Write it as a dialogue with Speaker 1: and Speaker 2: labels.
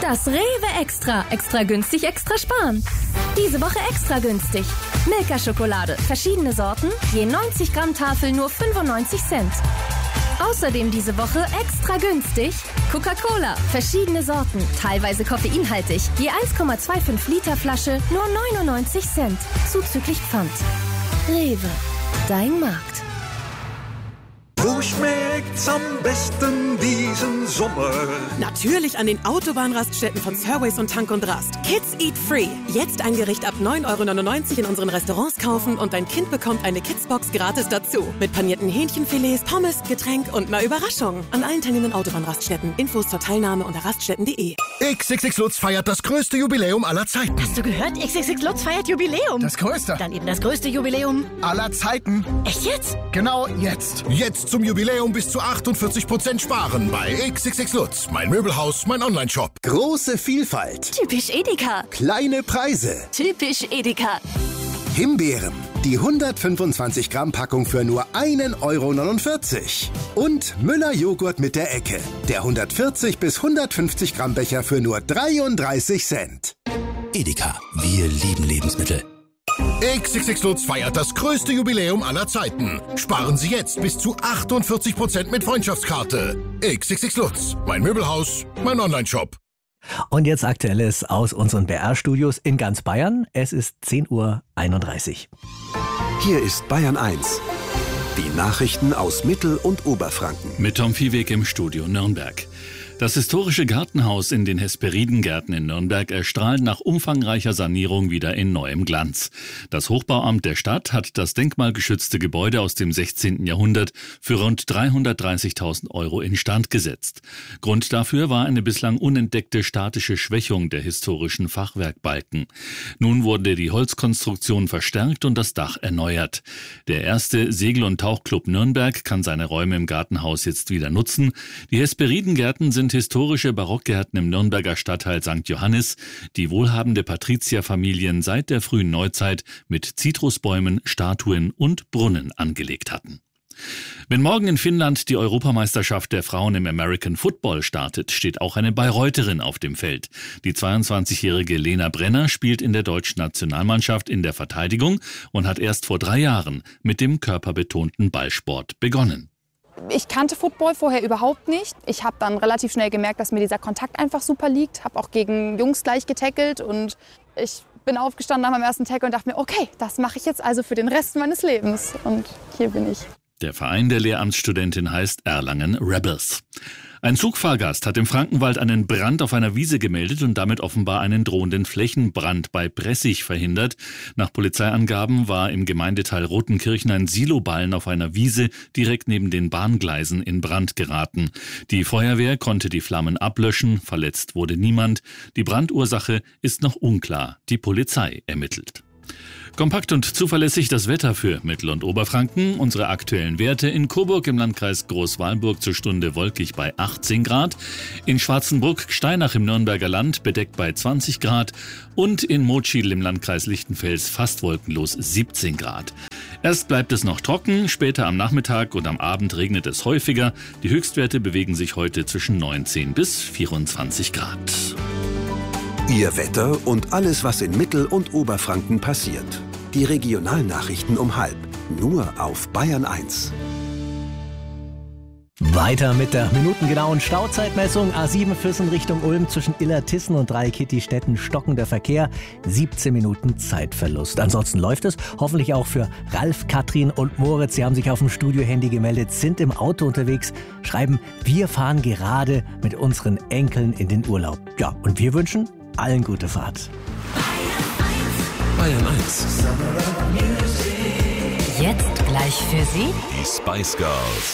Speaker 1: Das Rewe Extra. Extra günstig, extra sparen. Diese Woche extra günstig. Milka-Schokolade. Verschiedene Sorten. Je 90 Gramm Tafel nur 95 Cent. Außerdem diese Woche extra günstig. Coca-Cola. Verschiedene Sorten. Teilweise koffeinhaltig. Je 1,25 Liter Flasche nur 99 Cent. Zuzüglich Pfand. Rewe. Dein Markt.
Speaker 2: Wo schmeckt's am besten diesen Sommer?
Speaker 3: Natürlich an den Autobahnraststätten von Surways und Tank und Rast. Kids Eat Free. Jetzt ein Gericht ab 9,99 € in unseren Restaurants kaufen und dein Kind bekommt eine Kidsbox gratis dazu. Mit panierten Hähnchenfilets, Pommes, Getränk und einer Überraschung. An allen teilnehmenden Autobahnraststätten. Infos zur Teilnahme unter raststätten.de.
Speaker 4: XXX Lutz feiert das größte Jubiläum aller Zeiten.
Speaker 5: Hast du gehört? XXX Lutz feiert Jubiläum.
Speaker 4: Das größte.
Speaker 5: Dann eben das größte Jubiläum
Speaker 4: Aller Zeiten.
Speaker 5: Echt jetzt?
Speaker 4: Genau jetzt. Jetzt zum Jubiläum bis zu 48% sparen bei XXX Lutz. Mein Möbelhaus, mein Onlineshop.
Speaker 6: Große Vielfalt.
Speaker 5: Typisch Edeka.
Speaker 6: Kleine Preise.
Speaker 5: Typisch Edeka.
Speaker 6: Himbeeren. Die 125 Gramm Packung für nur 1,49 €. Und Müller Joghurt mit der Ecke. Der 140 bis 150 Gramm Becher für nur 33 Cent.
Speaker 7: Edeka. Wir lieben Lebensmittel.
Speaker 4: XXX Lutz feiert das größte Jubiläum aller Zeiten. Sparen Sie jetzt bis zu 48% mit Freundschaftskarte. XXX Lutz. Mein Möbelhaus, mein Onlineshop.
Speaker 8: Und jetzt Aktuelles aus unseren BR-Studios in ganz Bayern. Es ist 10:31 Uhr.
Speaker 9: Hier ist Bayern 1. Die Nachrichten aus Mittel- und Oberfranken.
Speaker 10: Mit Tom Viehweg im Studio Nürnberg. Das historische Gartenhaus in den Hesperidengärten in Nürnberg erstrahlt nach umfangreicher Sanierung wieder in neuem Glanz. Das Hochbauamt der Stadt hat das denkmalgeschützte Gebäude aus dem 16. Jahrhundert für rund 330.000 € instand gesetzt. Grund dafür war eine bislang unentdeckte statische Schwächung der historischen Fachwerkbalken. Nun wurde die Holzkonstruktion verstärkt und das Dach erneuert. Der erste Segel- und Tauchclub Nürnberg kann seine Räume im Gartenhaus jetzt wieder nutzen. Die Hesperidengärten sind historische Barockgärten im Nürnberger Stadtteil St. Johannis, die wohlhabende Patrizierfamilien seit der frühen Neuzeit mit Zitrusbäumen, Statuen und Brunnen angelegt hatten. Wenn morgen in Finnland die Europameisterschaft der Frauen im American Football startet, steht auch eine Bayreutherin auf dem Feld. Die 22-jährige Lena Brenner spielt in der deutschen Nationalmannschaft in der Verteidigung und hat erst vor 3 Jahren mit dem körperbetonten Ballsport begonnen.
Speaker 11: Ich kannte Football vorher überhaupt nicht. Ich habe dann relativ schnell gemerkt, dass mir dieser Kontakt einfach super liegt. Habe auch gegen Jungs gleich getackelt und ich bin aufgestanden nach meinem ersten Tackle und dachte mir, okay, das mache ich jetzt also für den Rest meines Lebens. Und hier bin ich.
Speaker 10: Der Verein der Lehramtsstudentin heißt Erlangen Rebels. Ein Zugfahrgast hat im Frankenwald einen Brand auf einer Wiese gemeldet und damit offenbar einen drohenden Flächenbrand bei Bressig verhindert. Nach Polizeiangaben war im Gemeindeteil Rotenkirchen ein Siloballen auf einer Wiese direkt neben den Bahngleisen in Brand geraten. Die Feuerwehr konnte die Flammen ablöschen, verletzt wurde niemand. Die Brandursache ist noch unklar. Die Polizei ermittelt. Kompakt und zuverlässig das Wetter für Mittel- und Oberfranken. Unsere aktuellen Werte: in Coburg im Landkreis Großwalburg zur Stunde wolkig bei 18 Grad, in Schwarzenburg-Steinach im Nürnberger Land bedeckt bei 20 Grad und in Motschiedl im Landkreis Lichtenfels fast wolkenlos 17 Grad. Erst bleibt es noch trocken, später am Nachmittag und am Abend regnet es häufiger. Die Höchstwerte bewegen sich heute zwischen 19 bis 24 Grad.
Speaker 9: Ihr Wetter und alles, was in Mittel- und Oberfranken passiert. Die Regionalnachrichten um 12:30. Nur auf Bayern 1.
Speaker 8: Weiter mit der minutengenauen Stauzeitmessung. A7 Füssen Richtung Ulm zwischen Illertissen und Dreikitti-Städten stockender Verkehr. 17 Minuten Zeitverlust. Ansonsten läuft es hoffentlich auch für Ralf, Katrin und Moritz. Sie haben sich auf dem Studiohandy gemeldet, sind im Auto unterwegs, schreiben, wir fahren gerade mit unseren Enkeln in den Urlaub. Ja, und wir wünschen allen gute Fahrt.
Speaker 7: Bayern 1.
Speaker 5: Jetzt gleich für Sie
Speaker 7: Die Spice Girls.